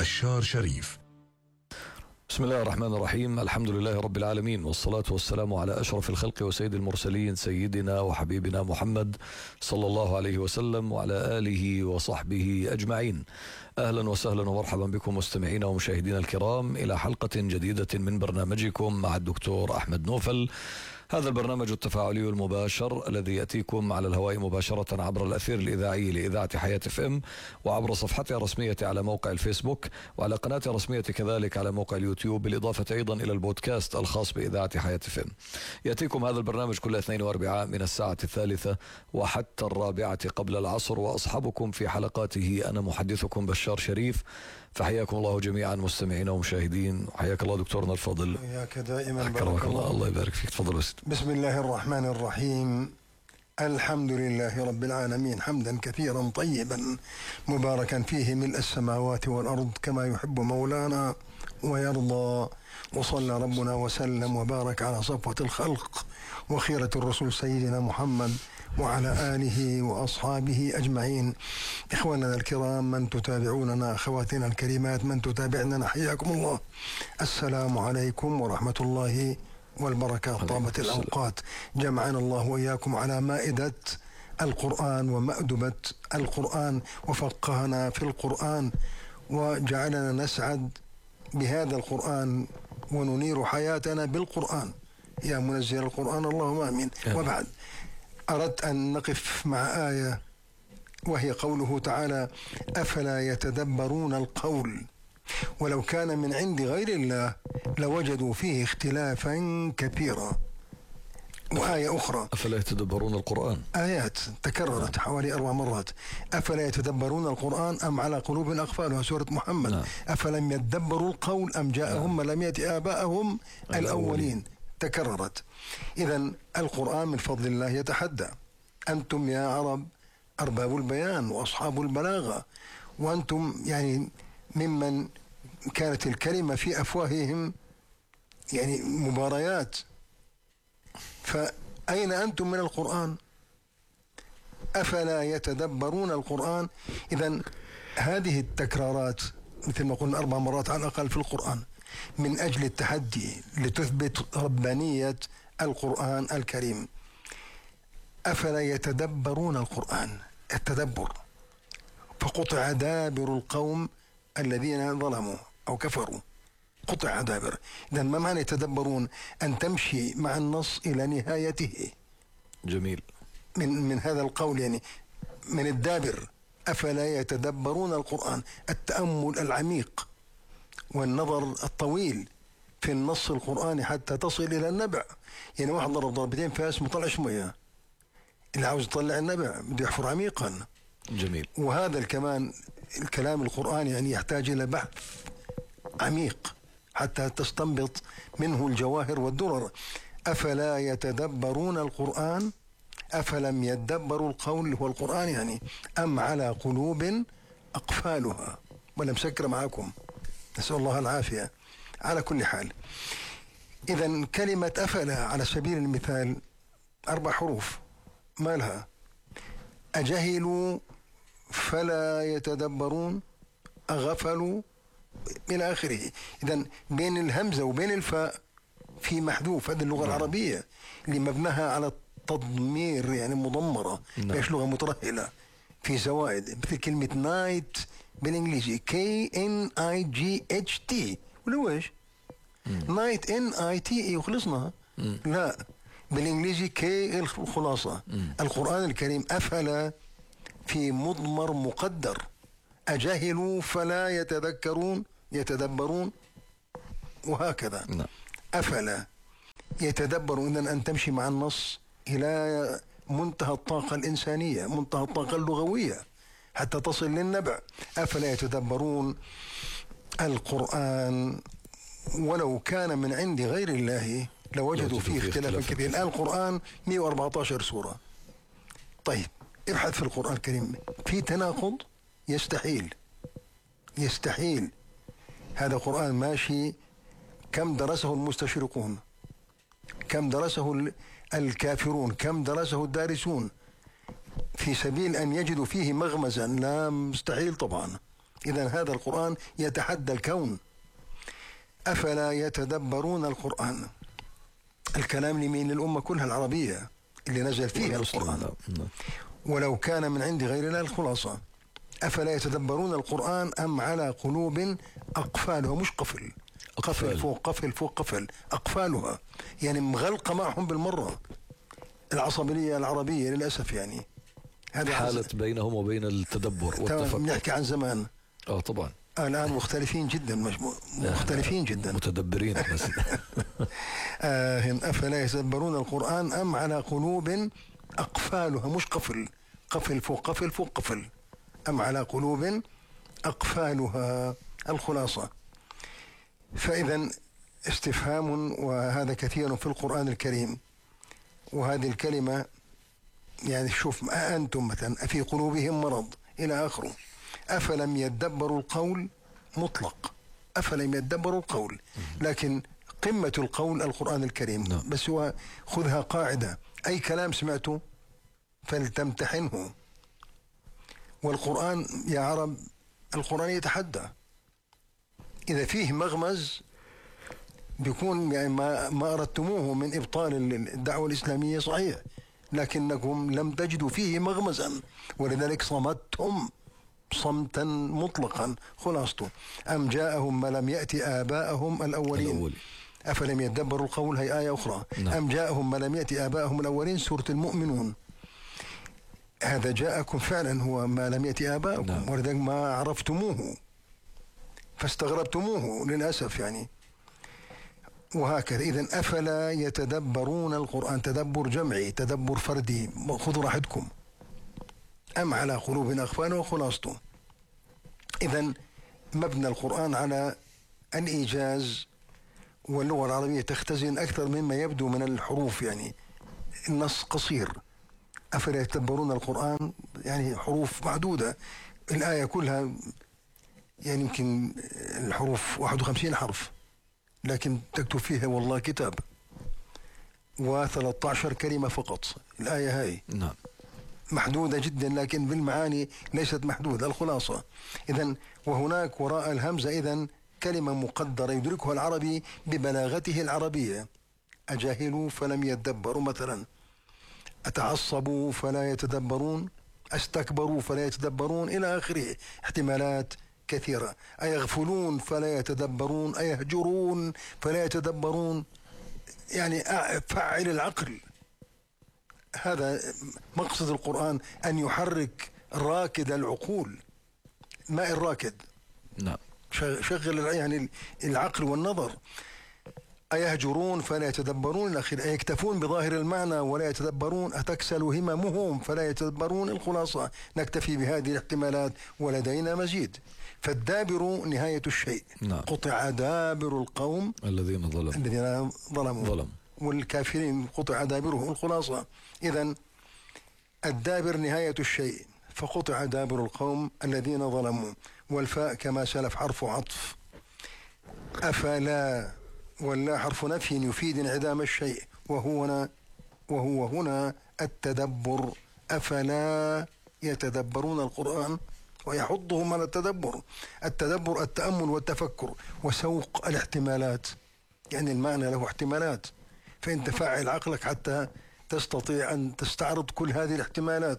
بشار شريف. بسم الله الرحمن الرحيم. الحمد لله رب العالمين، والصلاة والسلام على أشرف الخلق وسيد المرسلين سيدنا وحبيبنا محمد صلى الله عليه وسلم وعلى آله وصحبه أجمعين. أهلا وسهلا ومرحبا بكم مستمعينا ومشاهدينا الكرام إلى حلقة جديدة من برنامجكم مع الدكتور أحمد نوفل. هذا البرنامج التفاعلي المباشر الذي يأتيكم على الهواء مباشرة عبر الأثير الإذاعي لإذاعة حياة FM، وعبر صفحتها الرسمية على موقع الفيسبوك، وعلى قناتها الرسمية كذلك على موقع اليوتيوب، بالإضافة أيضا إلى البودكاست الخاص بإذاعة حياة FM. يأتيكم هذا البرنامج كل اثنين واربعاء من الساعة 3 وحتى 4 قبل العصر، وأصحبكم في حلقاته أنا محدثكم بشار شريف. فحياكم الله جميعا مستمعين ومشاهدين. حياك الله دكتورنا الفاضل. حياك دائما. أكرمك الله. الله يبارك فيك. تفضل وسيد. بسم الله الرحمن الرحيم. الحمد لله رب العالمين، حمدا كثيرا طيبا مباركا فيه ملء السماوات والأرض كما يحب مولانا ويرضى. وصلى ربنا وسلم وبارك على صفوة الخلق وخيرة الرسول سيدنا محمد وعلى آله وأصحابه أجمعين. إخواننا الكرام، من تتابعوننا، أخواتنا الكريمات من تتابعننا، حياكم الله. السلام عليكم ورحمة الله والبركات. طابت الأوقات، جمعنا الله وإياكم على مائدة القرآن ومأدبة القرآن، وفقهنا في القرآن وجعلنا نسعد بهذا القرآن وننير حياتنا بالقرآن. يا منزل القرآن اللهم آمين. وبعد، أردت أن نقف مع آية وهي قوله تعالى: أفلا يتدبرون القول ولو كان من عند غير الله لوجدوا فيه اختلافا كثيرا. وآية أخرى: أفلا يتدبرون القرآن. آيات تكررت حوالي 4 مرات. أفلا يتدبرون القرآن أم على قلوب أقفالها، سورة محمد. أفلم يتدبروا القول أم جاءهم ما لم يأت آباءهم الأولين، تكررت. إذن القرآن من فضل الله يتحدى. أنتم يا عرب أرباب البيان وأصحاب البلاغة، وأنتم يعني ممن كانت الكلمة في أفواههم يعني مباريات، فأين أنتم من القرآن؟ أفلا يتدبرون القرآن؟ إذن هذه التكرارات مثل ما قلنا 4 مرات على الأقل في القرآن من أجل التحدي لتثبت ربانية القرآن الكريم. أفلا يتدبرون القرآن، التدبر. فقطع دابر القوم الذين ظلموا أو كفروا، قطع دابر. إذن ما معنى يتدبرون؟ أن تمشي مع النص إلى نهايته. جميل. من هذا القول يعني من الدابر. أفلا يتدبرون القرآن، التأمل العميق والنظر الطويل في النص القرآني حتى تصل إلى النبع. يعني واحد ضرب ضربتين فاس ما طلعش مياه، اللي عاوز يطلع النبع بده يحفر عميقا. جميل. وهذا كمان الكلام القرآني يعني يحتاج إلى بحث عميق حتى تستنبط منه الجواهر والدرر. أفلا يتدبرون القرآن أفلم يدبروا القول هو القرآن يعني، أم على قلوب أقفالها. ولا مسكر معكم، نسأل الله العافية. على كل حال، إذن كلمة أفلا على سبيل المثال 4 حروف، ما لها؟ أجهلوا فلا يتدبرون، أغفلوا، إلى آخره. إذن بين الهمزة وبين الفاء في محذوف. هذه اللغة العربية اللي مبناها على التضمير يعني مضمرة، ليش لغة مترهلة في زوائد، مثل كلمة نايت بالإنجليزي KNIGHT، ولا ايش؟ نايت NITE وخلصنا. لا، بالإنجليزي K الخلاصة. القرآن الكريم أفلا في مضمر مقدر. أجهلوا فلا يتذكرون يتدبرون، وهكذا. أفلا يتدبرون. إذن أن تمشي مع النص إلى منتهى الطاقة الإنسانية، منتهى الطاقة اللغوية حتى تصل للنبع. أفلا يتدبرون القرآن ولو كان من عند غير الله لوجدوا فيه اختلافا كثيرا. الآن القرآن 114 سورة. طيب، ابحث في القرآن الكريم في تناقض؟ يستحيل. هذا قرآن ماشي. كم درسه المستشرقون، كم درسه الكافرون، كم درسه الدارسون، في سبيل أن يجدوا فيه مغمزا؟ لا، مستحيل طبعا. إذن هذا القرآن يتحدى الكون. أفلا يتدبرون القرآن. الكلام لمين؟ للأمة كلها العربية اللي نزل فيها القرآن. ولو كان من عند غير الله. الخلاصة أفلا يتدبرون القرآن أم على قلوب أقفالها، مش قفل، قفل فوق قفل فوق قفل، أقفالها يعني مغلقة معهم بالمرة. العصبية العربية للأسف يعني هذه حالة بينهم وبين التدبر والتفكر. نحكي عن زمان. طبعا الآن مختلفين جدا، مختلفين جدا، متدبرين بس. أفلا يتدبرون القرآن أم على قلوب أقفالها، مش قفل، قفل فوق قفل فوق قفل، أم على قلوب أقفالها. الخلاصة فإذا استفهام، وهذا كثير في القرآن الكريم. وهذه الكلمة يعني شوف، أنتم مثلا أفي قلوبهم مرض إلى آخره. أفلم يدبروا القول مطلق، أفلم يدبروا القول، لكن قمة القول القرآن الكريم. بس هو خذها قاعدة، أي كلام سمعته فلتمتحنه. والقرآن يا عرب القرآن يتحدى، إذا فيه مغمز بيكون يعني ما أردتموه من إبطال الدعوة الإسلامية صحيح، لكنكم لم تجدوا فيه مغمزا، ولذلك صمتهم صمتا مطلقا. خلاصته أم جاءهم ما لم يأتي آباءهم الأولين. أفلم يدبروا القول، هي آية أخرى. أم جاءهم ما لم يأتي آباءهم الأولين، سورة المؤمنون. هذا جاءكم فعلا هو ما لم يأتي آباءكم، ولذلك ما عرفتموه فاستغربتموه للأسف يعني. وهكذا. إذن أفلا يتدبرون القرآن، تدبر جمعي، تدبر فردي، خذوا راحتكم. أم على قلوب أقفالها. وخلاصته إذن مبنى القرآن على الإيجاز، واللغة العربية تختزن أكثر مما يبدو من الحروف، يعني النص قصير. أفلا يتدبرون القرآن يعني حروف معدودة، الآية كلها يعني يمكن الحروف 51 حرف، لكن تكتب فيها والله كتاب، و13 كلمة فقط الآية هاي. نعم. محدودة جدا، لكن بالمعاني ليست محدودة. الخلاصة إذن وهناك وراء الهمزة إذن كلمة مقدرة يدركها العربي ببلاغته العربية. أجاهلوا فلم يدبروا مثلا، أتعصبوا فلا يتدبرون، أستكبروا فلا يتدبرون، إلى آخره. احتمالات كثيرة. أيغفلون فلا يتدبرون، أيهجرون فلا يتدبرون، يعني فعل العقل. هذا مقصد القرآن، أن يحرك راكد العقول، ماء الراكد. نعم. شغل يعني العقل والنظر. أيهجرون فلا يتدبرون الأخير، أيكتفون بظاهر المعنى ولا يتدبرون، أتكسل هممهم فلا يتدبرون. الخلاصة نكتفي بهذه الاحتمالات ولدينا مزيد. فالدابر نهاية الشيء. نعم. قطع دابر القوم الذين ظلموا والكافرين قطع دابرهم. الخلاصة إذن الدابر نهاية الشيء، فقطع دابر القوم الذين ظلموا. والفاء كما سلف حرف عطف. أفلا ولا حرف نفي يفيد انعدام الشيء، وهو هنا التدبر. أفلا يتدبرون القرآن، ويحضهم على التدبر. التدبر التأمل والتفكر وسوق الاحتمالات، يعني المعنى له احتمالات، فأنت فاعل عقلك حتى تستطيع أن تستعرض كل هذه الاحتمالات.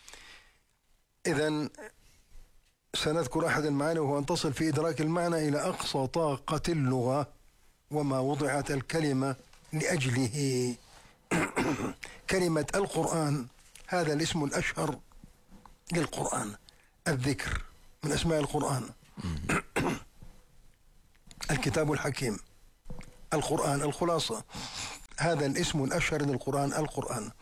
إذن سنذكر أحد المعاني، وهو أن تصل في إدراك المعنى إلى أقصى طاقة اللغة وما وضعت الكلمة لأجله. كلمة القرآن هذا الاسم الأشهر للقرآن، الذكر من أسماء القرآن. الكتاب الحكيم، القرآن. الخلاصة هذا الاسم الأشهر للقرآن، القرآن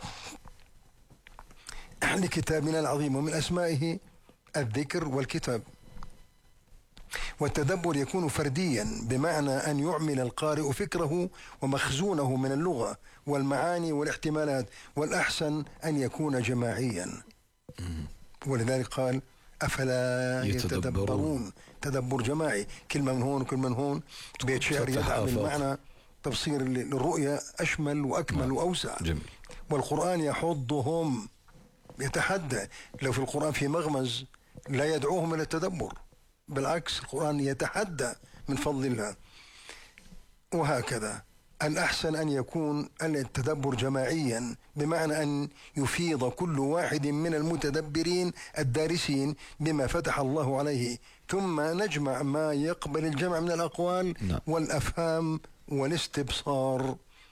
لكتابنا العظيم، ومن أسمائه الذكر والكتاب. والتدبر يكون فرديا، بمعنى أن يعمل القارئ فكره ومخزونه من اللغة والمعاني والاحتمالات، والأحسن أن يكون جماعيا. ولذلك قال أفلا يتدبرون، تدبر جماعي، كلمة من هون وكلمة من هون، بيت شعر يدعم المعنى، تبصير الرؤية أشمل وأكمل وأوسع. جميل. والقرآن يحضهم، يتحدى. لو في القرآن في مغمز لا يدعوهم إلى التدبر، بالعكس القرآن يتحدى من فضل الله. وهكذا الأحسن أن يكون التدبر جماعيا، بمعنى أن يفيض كل واحد من المتدبرين الدارسين بما فتح الله عليه، ثم نجمع ما يقبل الجمع من الأقوال والأفهام والاستبصار.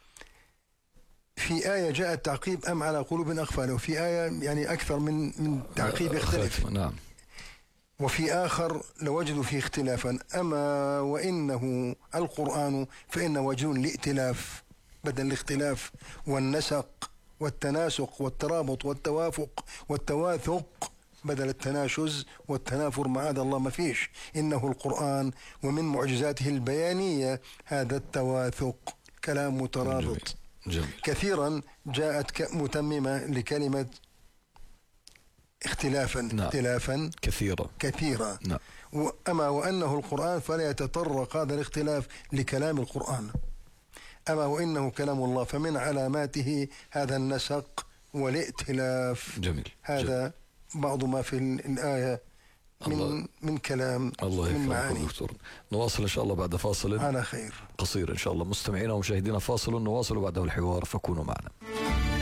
في آية جاء التعقيب أم على قلوب أقفالها، وفي آية يعني أكثر من تعقيب يختلف، وفي آخر لوجدوا فيه اختلافا. أما وإنه القرآن فإن وجه الائتلاف بدل الاختلاف، والنسق والتناسق والترابط والتوافق والتواثق بدل التناشز والتنافر. معاذ الله ما فيش، إنه القرآن ومن معجزاته البيانية هذا التواثق، كلام مترابط. جميل. كثيرا جاءت متممة لكلمة اختلافا. اختلافا كثيرا. أما وأنه القرآن فلا يتطرق هذا الاختلاف لكلام القرآن. أما وإنه كلام الله فمن علاماته هذا النسق والائتلاف. جميل. هذا بعض ما في الآية من كلام الله من معاني. دكتور. نواصل إن شاء الله بعد فاصل على خير قصير إن شاء الله. مستمعينا ومشاهدينا فاصل نواصل بعده الحوار، فكونوا معنا.